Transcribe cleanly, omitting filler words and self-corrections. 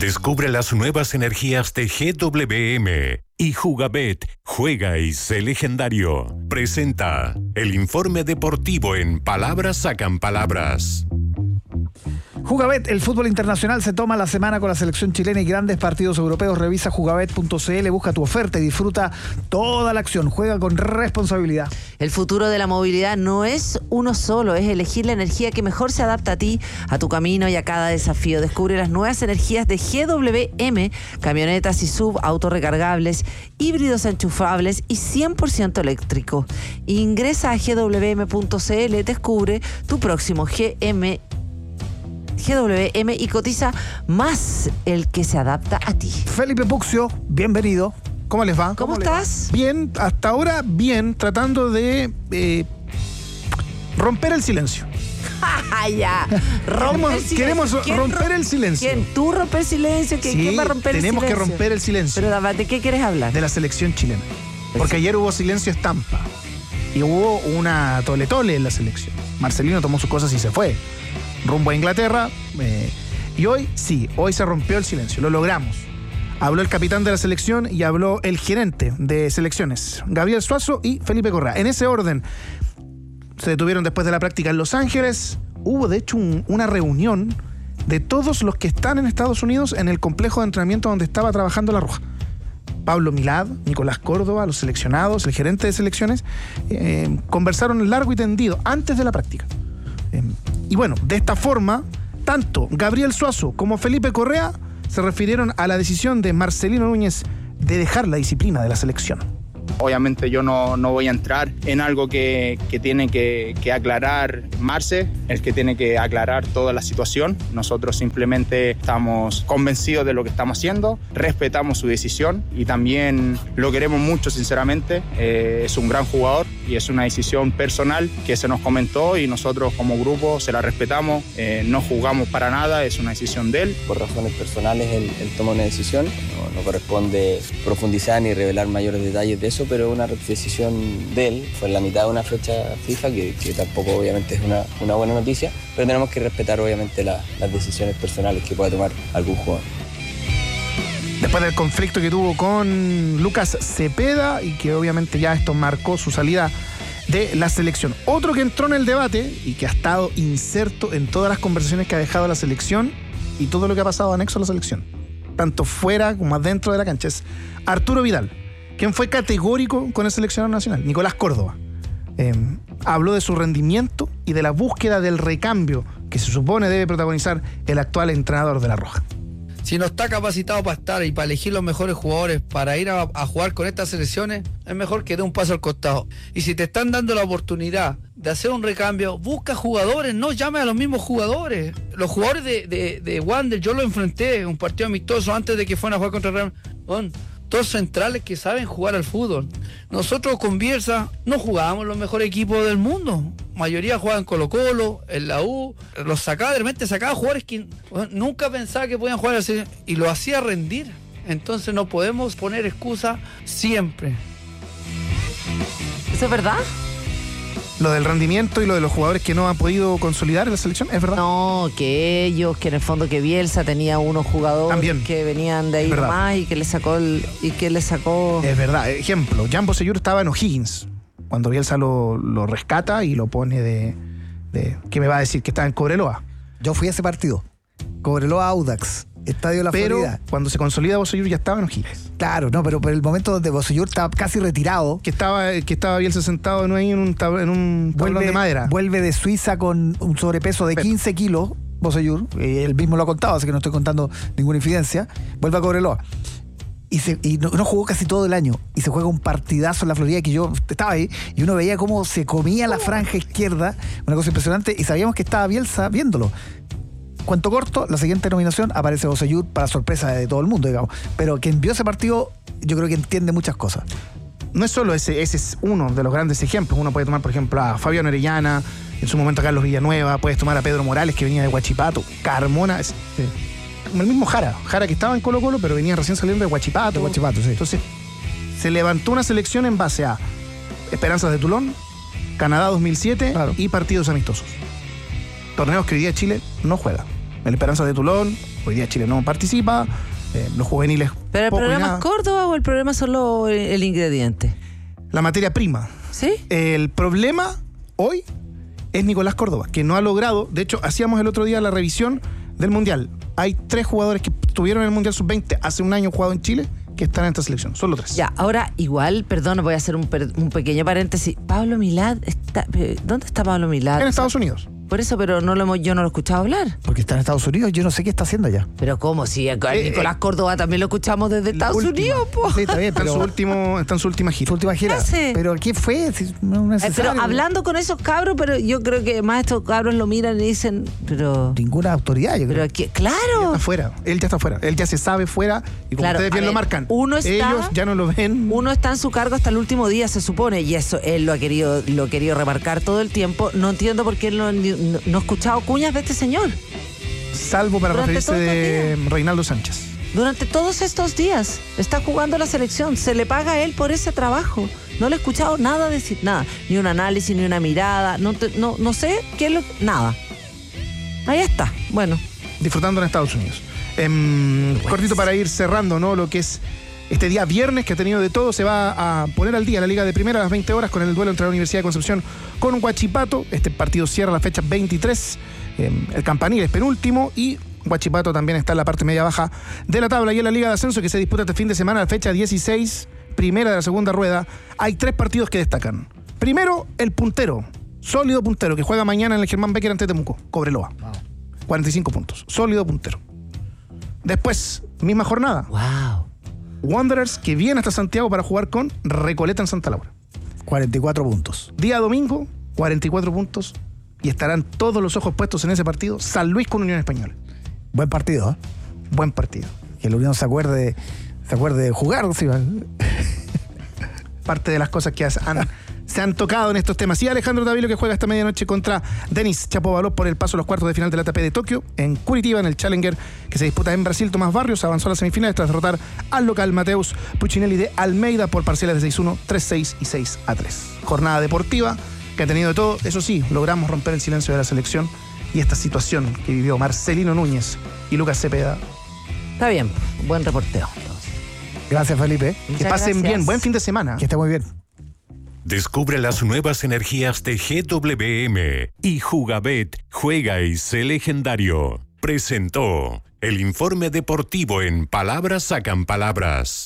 Descubre las nuevas energías de GWM y Jugabet, juega y sé legendario. Presenta el informe deportivo en Palabras Sacan Palabras. Jugabet, el fútbol internacional se toma la semana con la selección chilena y grandes partidos europeos. Revisa jugabet.cl, busca tu oferta y disfruta toda la acción. Juega con responsabilidad. El futuro de la movilidad no es uno solo, es elegir la energía que mejor se adapta a ti, a tu camino y a cada desafío. Descubre las nuevas energías de GWM, camionetas y sub, autos recargables, híbridos enchufables y 100% eléctrico. Ingresa a gwm.cl, descubre tu próximo GWM y cotiza más el que se adapta a ti. Felipe Puccio, bienvenido. ¿Cómo les va? ¿Cómo estás? Bien, hasta ahora bien, tratando de romper el silencio. Ya. Queremos romper el silencio. ¿Quién? ¿Tú romper el silencio? ¿Quién va a romper el silencio? Tenemos que romper el silencio. Pero ¿de qué quieres hablar? De la selección chilena. Porque ayer hubo silencio estampa. Y hubo una tole-tole en la selección. Marcelino tomó sus cosas y se fue rumbo a Inglaterra, y hoy se rompió el silencio, lo logramos. Habló el capitán de la selección y habló el gerente de selecciones, Gabriel Suazo y Felipe Correa. En ese orden, se detuvieron después de la práctica en Los Ángeles. Hubo de hecho una reunión de todos los que están en Estados Unidos en el complejo de entrenamiento donde estaba trabajando La Roja. Pablo Milad, Nicolás Córdoba, los seleccionados, el gerente de selecciones, conversaron largo y tendido antes de la práctica. Y bueno, de esta forma, tanto Gabriel Suazo como Felipe Correa se refirieron a la decisión de Marcelino Núñez de dejar la disciplina de la selección. Obviamente yo no voy a entrar en algo que tiene que aclarar Marce, el que tiene que aclarar toda la situación. Nosotros simplemente estamos convencidos de lo que estamos haciendo, respetamos su decisión y también lo queremos mucho, sinceramente. Es un gran jugador y es una decisión personal que se nos comentó y nosotros como grupo se la respetamos, no juzgamos para nada, es una decisión de él. Por razones personales él toma una decisión, no corresponde profundizar ni revelar mayores detalles de eso, pero una decisión de él. Fue en la mitad de una fecha FIFA que tampoco obviamente es una buena noticia, pero tenemos que respetar obviamente las decisiones personales que pueda tomar algún jugador. Después del conflicto que tuvo con Lucas Cepeda y que obviamente ya esto marcó su salida de la selección. Otro que entró en el debate y que ha estado inserto en todas las conversaciones que ha dejado la selección y todo lo que ha pasado anexo a la selección, tanto fuera como adentro de la cancha, es Arturo Vidal, quien fue categórico con el seleccionador nacional. Nicolás Córdoba habló de su rendimiento y de la búsqueda del recambio que se supone debe protagonizar el actual entrenador de La Roja. Si no está capacitado para estar y para elegir los mejores jugadores para ir a jugar con estas selecciones, es mejor que dé un paso al costado. Y si te están dando la oportunidad de hacer un recambio, busca jugadores, no llame a los mismos jugadores. Los jugadores de Wander, yo los enfrenté en un partido amistoso antes de que fueran a jugar contra Real Madrid. Todos centrales que saben jugar al fútbol. Nosotros con Bielsa no jugábamos los mejores equipos del mundo. Mayoría jugaban Colo-Colo, en la U, los sacaba, de repente sacaba jugadores que nunca pensaba que podían jugar así y lo hacía rendir. Entonces no podemos poner excusa siempre. ¿Eso es verdad? Lo del rendimiento y lo de los jugadores que no han podido consolidar en la selección, ¿es verdad? No, que en el fondo que Bielsa tenía unos jugadores también que venían de ahí nomás y que le sacó Es verdad. Ejemplo, Jan Bosellur estaba en O'Higgins cuando Bielsa lo rescata y lo pone de ¿qué me va a decir? Que estaba en Cobreloa. Yo fui a ese partido. Cobreloa Audax, Estadio de la Florida. Pero cuando se consolida Bosellur ya estaba en O'Higgins. Claro, no, pero por el momento donde Bosellur estaba casi retirado. Que estaba Bielsa sentado en un tablón de madera. Vuelve de Suiza con un sobrepeso de 15 kilos, Bosellur. Él mismo lo ha contado, así que no estoy contando ninguna infidencia. Vuelve a Cobreloa. Y no jugó casi todo el año. Y se juega un partidazo en la Florida que yo estaba ahí y uno veía cómo se comía la franja izquierda. Una cosa impresionante. Y sabíamos que estaba Bielsa viéndolo. Cuento corto, la siguiente nominación aparece Bosellur para sorpresa de todo el mundo, digamos. Pero quien vio ese partido, yo creo que entiende muchas cosas. No es solo ese es uno de los grandes ejemplos. Uno puede tomar, por ejemplo, a Fabián Orellana, en su momento a Carlos Villanueva, puedes tomar a Pedro Morales, que venía de Huachipato, Carmona, como el mismo Jara que estaba en Colo-Colo, pero venía recién saliendo de Huachipato. Sí. Entonces, se levantó una selección en base a Esperanzas de Toulon, Canadá 2007 y partidos amistosos. Torneos que hoy día Chile no juega. El Esperanza de Toulon, hoy día Chile no participa, los juveniles. ¿Pero el poco y problema nada. es Córdoba o el problema es solo el ingrediente? La materia prima. ¿Sí? El problema hoy es Nicolás Córdoba, que no ha logrado, de hecho, hacíamos el otro día la revisión del Mundial. Hay 3 jugadores que estuvieron en el Mundial Sub-20 hace un año jugado en Chile, que están en esta selección, solo 3. Ya, ahora igual, perdón, voy a hacer un pequeño paréntesis. Pablo Milad, ¿dónde está Pablo Milad? En Estados Unidos. Por eso, pero yo no lo he escuchado hablar. Porque está en Estados Unidos, yo no sé qué está haciendo allá. Pero ¿cómo? Si a Nicolás Córdoba también lo escuchamos desde Estados Unidos, po. Sí, está bien, Está en pero su última gira. su última gira. ¿Qué hace? ¿Pero qué fue? Si no es necesario. Pero hablando con esos cabros, pero yo creo que más estos cabros lo miran y dicen, pero Ninguna autoridad, yo creo. pero aquí, claro. Está fuera. Él ya está fuera. Él ya se sabe fuera. Y como Claro, ustedes a bien lo ver, marcan, uno está- ellos ya no lo ven. Uno está en su cargo hasta el último día, se supone, y eso él lo ha querido remarcar todo el tiempo. No entiendo por qué él no ha escuchado cuñas de este señor. Salvo para Durante referirse todo el de Reinaldo Sánchez. Durante todos estos días está jugando la selección, se le paga a él por ese trabajo. No le he escuchado nada decir, nada, ni un análisis, ni una mirada, no sé qué es nada. Ahí está, bueno. Disfrutando en Estados Unidos. Cortito para ir cerrando, ¿no? Lo que es este día viernes, que ha tenido de todo. Se va a poner al día la Liga de Primera a las 20 horas con el duelo entre la Universidad de Concepción con Huachipato. Este partido cierra la fecha 23. El Campanil es penúltimo y Huachipato también está en la parte media baja de la tabla. Y en la Liga de Ascenso, que se disputa este fin de semana, la fecha 16, primera de la segunda rueda, hay 3 partidos que destacan. Primero, el puntero, sólido puntero, que juega mañana en el Germán Becker ante Temuco, Cobreloa. 45 puntos, sólido puntero. Después, misma jornada, Wow. Wanderers, que viene hasta Santiago para jugar con Recoleta en Santa Laura. 44 puntos. Día domingo, 44 puntos, y estarán todos los ojos puestos en ese partido. San Luis con Unión Española. Buen partido, ¿eh? Buen partido. Que el Unión se acuerde de jugar. ¿Sí? Parte de las cosas que se han tocado en estos temas. Y Alejandro Davilo, que juega esta medianoche contra Denis Chapovalov por el paso a los cuartos de final del ATP de Tokio. En Curitiba, en el Challenger, que se disputa en Brasil. Tomás Barrios avanzó a las semifinales tras derrotar al local Mateus Puccinelli de Almeida por parciales de 6-1, 3-6 y 6-3. Jornada deportiva que ha tenido de todo. Eso sí, logramos romper el silencio de la selección y esta situación que vivió Marcelino Núñez y Lucas Cepeda. Está bien, buen reporteo. Entonces. Gracias, Felipe. Que Muchas pasen gracias. bien. Buen fin de semana. Que esté muy bien. Descubre las nuevas energías de GWM y Jugabet juega y sé legendario. Presentó el informe deportivo en Palabras Sacan Palabras.